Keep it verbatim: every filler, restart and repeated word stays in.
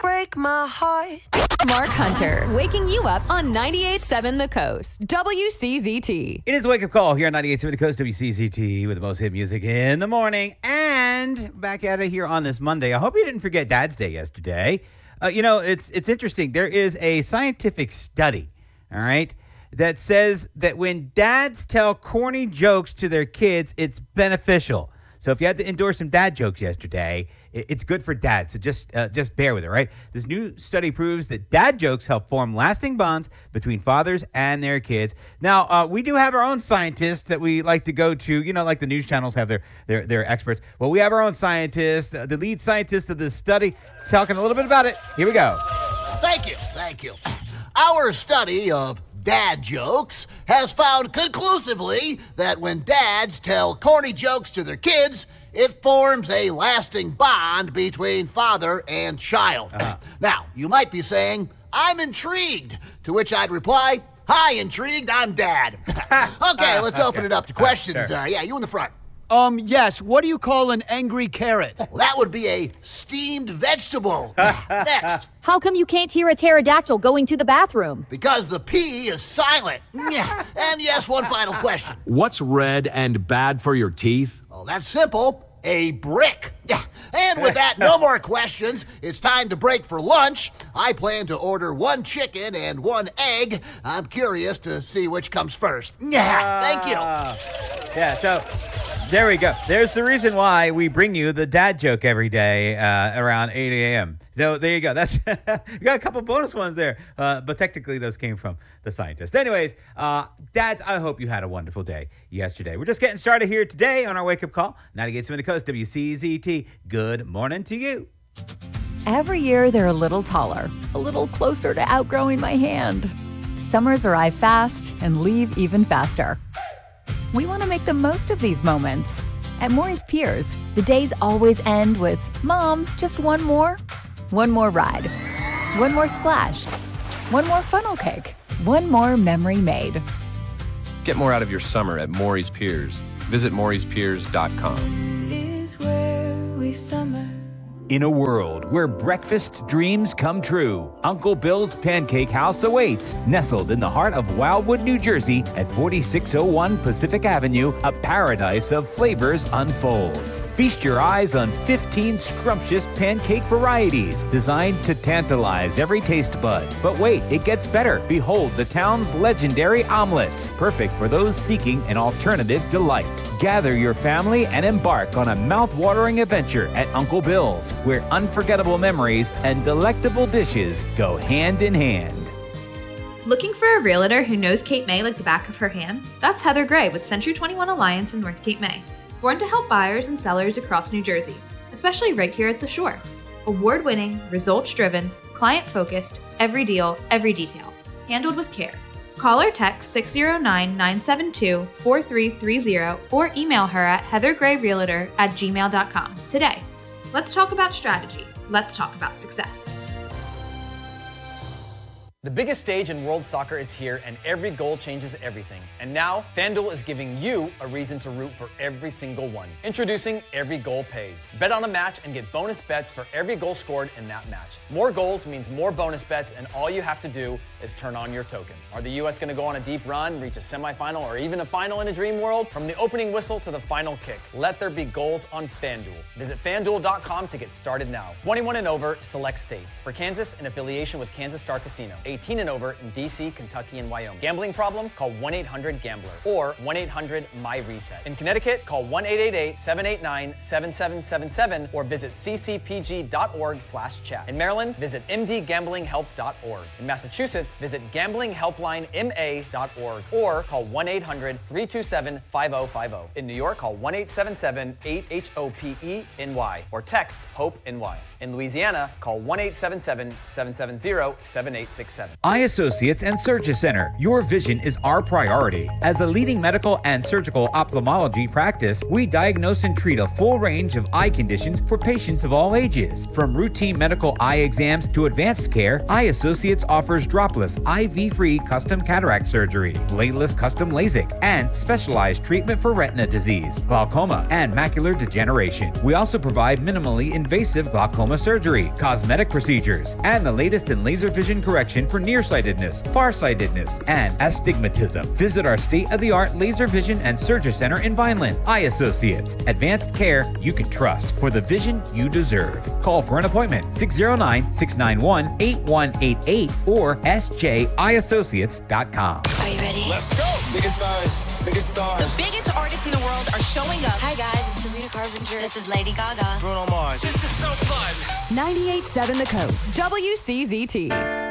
break my heart. Mark Hunter, waking you up on ninety-eight point seven The Coast, W C Z T. It is a wake-up call here on ninety-eight point seven The Coast, W C Z T, with the most hit music in the morning. And back at it here on this Monday. I hope you didn't forget Dad's Day yesterday. Uh, you know, it's it's interesting. There is a scientific study, all right, that says that when dads tell corny jokes to their kids, it's beneficial. So if you had to endorse some dad jokes yesterday, it's good for dads. So just uh, just bear with it, right? This new study proves that dad jokes help form lasting bonds between fathers and their kids. Now, uh, we do have our own scientists that we like to go to. You know, like the news channels have their their, their experts. Well, we have our own scientist, uh, the lead scientist of this study, talking a little bit about it. Here we go. Thank you. Thank you. Our study of dad jokes has found conclusively that when dads tell corny jokes to their kids, it forms a lasting bond between father and child. Uh-huh. Now, you might be saying, I'm intrigued, to which I'd reply, hi, intrigued, I'm dad. Okay, let's open it up to questions. Sure. Uh, yeah, you in the front. Um, yes, what do you call an angry carrot? Well, that would be a steamed vegetable. Next. How come you can't hear a pterodactyl going to the bathroom? Because the P is silent. And yes, one final question. What's red and bad for your teeth? Oh, that's simple. A brick. And with that, no more questions. It's time to break for lunch. I plan to order one chicken and one egg. I'm curious to see which comes first. Yeah, thank you. Uh, yeah, so there we go. There's the reason why we bring you the dad joke every day uh, around eight a.m. So there you go. That's you got a couple bonus ones there, uh, but technically those came from the scientist. Anyways, uh, dads, I hope you had a wonderful day yesterday. We're just getting started here today on our wake-up call. ninety-eight point seven The Coast, W C Z T. Good morning to you. Every year they're a little taller, a little closer to outgrowing my hand. Summers arrive fast and leave even faster. We want to make the most of these moments. At Maury's Piers, the days always end with, Mom, just one more? One more ride. One more splash. One more funnel cake. One more memory made. Get more out of your summer at Maury's Piers. Visit Maury's Piers dot com. This is where we summer. In a world where breakfast dreams come true, Uncle Bill's Pancake House awaits. Nestled in the heart of Wildwood, New Jersey at forty-six oh one Pacific Avenue, a paradise of flavors unfolds. Feast your eyes on fifteen scrumptious pancake varieties designed to tantalize every taste bud. But wait, it gets better. Behold the town's legendary omelets, perfect for those seeking an alternative delight. Gather your family and embark on a mouth-watering adventure at Uncle Bill's, where unforgettable memories and delectable dishes go hand in hand. Looking for a realtor who knows Cape May like the back of her hand? That's Heather Gray with Century twenty-one Alliance in North Cape May. Born to help buyers and sellers across New Jersey, especially right here at the shore. Award-winning, results-driven, client-focused, every deal, every detail. Handled with care. Call or text six oh nine, nine seven two, four three three zero or email her at heathergrayrealtor at gmail dot com today. Let's talk about strategy. Let's talk about success. The biggest stage in world soccer is here, and every goal changes everything. And now, FanDuel is giving you a reason to root for every single one. Introducing Every Goal Pays. Bet on a match and get bonus bets for every goal scored in that match. More goals means more bonus bets, and all you have to do is turn on your token. Are the U S going to go on a deep run, reach a semifinal, or even a final in a dream world? From the opening whistle to the final kick, let there be goals on FanDuel. Visit FanDuel dot com to get started now. twenty-one and over, select states. For Kansas, in affiliation with Kansas Star Casino. eighteen and over in D C, Kentucky, and Wyoming. Gambling problem? Call one eight hundred gambler or one eight hundred my reset. In Connecticut, call one eight eight eight, seven eight nine, seven seven seven seven or visit c c p g dot org slash chat. In Maryland, visit m d gambling help dot org. In Massachusetts, visit gambling helpline m a dot org or call one eight hundred, three two seven, five oh five oh. In New York, call one eight seven seven, eight H O P E N Y or text HOPE-N Y. In Louisiana, call one eight seven seven, seven seven zero, seven eight six seven. seven. Eye Associates and Surgery Center. Your vision is our priority. As a leading medical and surgical ophthalmology practice, we diagnose and treat a full range of eye conditions for patients of all ages. From routine medical eye exams to advanced care, Eye Associates offers dropless, I V-free custom cataract surgery, bladeless custom LASIK, and specialized treatment for retina disease, glaucoma, and macular degeneration. We also provide minimally invasive glaucoma surgery, cosmetic procedures, and the latest in laser vision correction for nearsightedness, farsightedness, and astigmatism. Visit our state-of-the-art laser vision and surgery center in Vineland. Eye Associates, advanced care you can trust for the vision you deserve. Call for an appointment, six oh nine, six nine one, eight one eight eight or s j i associates dot com. Are you ready? Let's go. Biggest stars, biggest stars. The biggest artists in the world are showing up. Hi guys, it's Sabrina Carpenter. This is Lady Gaga. Bruno Mars. This is so fun. ninety-eight point seven The Coast, W C Z T.